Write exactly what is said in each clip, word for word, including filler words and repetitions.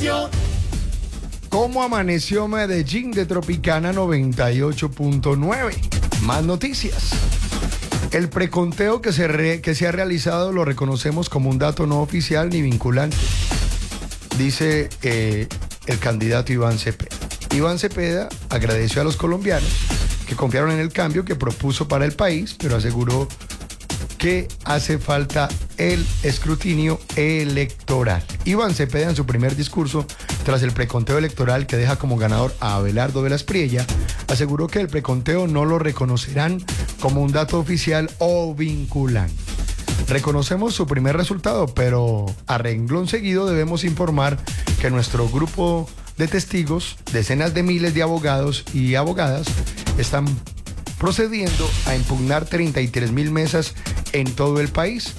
amaneció? ¿Cómo amaneció Medellín de Tropicana noventa y ocho punto nueve? Más noticias. El preconteo que se, re, que se ha realizado lo reconocemos como un dato no oficial ni vinculante, dice eh, el candidato Iván Cepeda. Iván Cepeda agradeció a los colombianos que confiaron en el cambio que propuso para el país, pero aseguró que hace falta el escrutinio electoral. Iván Cepeda, en su primer discurso tras el preconteo electoral que deja como ganador a Abelardo Velas Priella, aseguró que el preconteo no lo reconocerán como un dato oficial o vinculante. Reconocemos su primer resultado, pero a renglón seguido debemos informar que nuestro grupo de testigos, decenas de miles de abogados y abogadas, están procediendo a impugnar treinta y tres mil mesas en todo el país.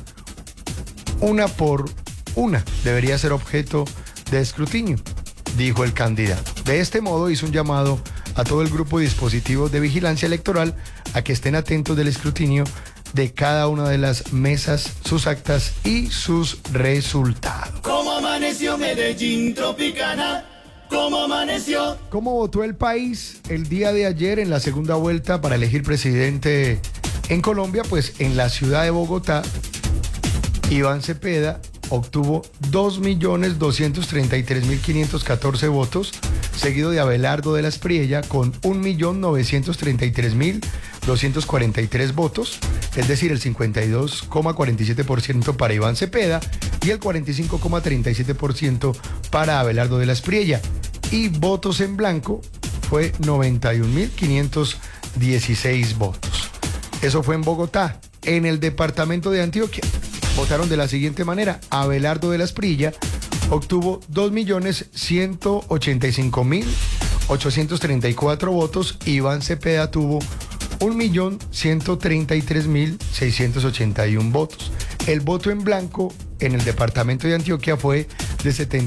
Una por una debería ser objeto de escrutinio, dijo el candidato. De este modo hizo un llamado a todo el grupo de dispositivos de vigilancia electoral a que estén atentos del escrutinio de cada una de las mesas, sus actas y sus resultados. ¿Cómo amaneció Medellín Tropicana? ¿Cómo amaneció? ¿Cómo votó el país el día de ayer en la segunda vuelta para elegir presidente en Colombia? Pues en la ciudad de Bogotá, Iván Cepeda obtuvo dos millones doscientos treinta y tres mil quinientos catorce votos, seguido de Abelardo Velas Priella con un millón novecientos treinta y tres mil doscientos cuarenta y tres votos, es decir, el cincuenta y dos coma cuarenta y siete por ciento para Iván Cepeda y el cuarenta y cinco coma treinta y siete por ciento para Abelardo Velas Priella. Y votos en blanco fue noventa y un mil quinientos dieciséis votos. Eso fue en Bogotá. En el departamento de Antioquia votaron de la siguiente manera. Abelardo Velas Priella obtuvo dos millones ciento ochenta y cinco mil ochocientos treinta y cuatro votos. Iván Cepeda tuvo un millón ciento treinta y tres mil seiscientos ochenta y uno votos. El voto en blanco en el departamento de Antioquia fue de setenta